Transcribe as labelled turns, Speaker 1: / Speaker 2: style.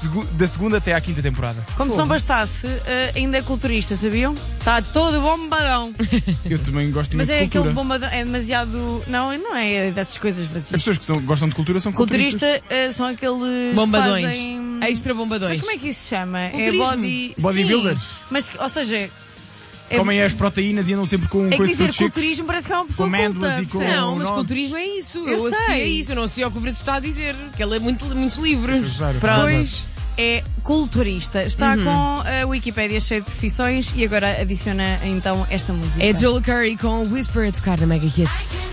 Speaker 1: da segunda até à quinta temporada.
Speaker 2: Como se não bastasse, ainda é culturista, sabiam? Está todo bombadão.
Speaker 1: Eu também gosto
Speaker 2: Mas
Speaker 1: muito
Speaker 2: é
Speaker 1: de cultura.
Speaker 2: aquele bombadão, é demasiado. Não é dessas coisas vazias.
Speaker 1: As pessoas que gostam de cultura são culturistas.
Speaker 2: Culturista são aqueles
Speaker 3: Bombadões.
Speaker 2: que fazem...
Speaker 3: Extra bombadões.
Speaker 2: Mas como é que isso se chama? É
Speaker 3: Culturismo.
Speaker 1: Bodybuilders.
Speaker 2: Sim, mas, ou seja...
Speaker 1: Comem as proteínas e andam sempre com
Speaker 2: É que
Speaker 1: coisas
Speaker 2: dizer
Speaker 1: todos secos.
Speaker 2: culturismo parece que é uma pessoa
Speaker 1: Com
Speaker 2: culta.
Speaker 1: amêndoas e com-
Speaker 2: percebe?
Speaker 3: Não, mas
Speaker 1: nozes.
Speaker 3: culturismo é isso.
Speaker 2: Eu
Speaker 3: associo
Speaker 2: sei.
Speaker 3: a isso. Eu não sei ao que o Francisco está a dizer. Que ele é muitos livros.
Speaker 2: Pronto.
Speaker 3: Pois.
Speaker 2: É culturista. Está com a Wikipédia cheia de profissões e agora adiciona então esta música.
Speaker 3: É Joel Curry com Whisper a tocar na Mega Hits.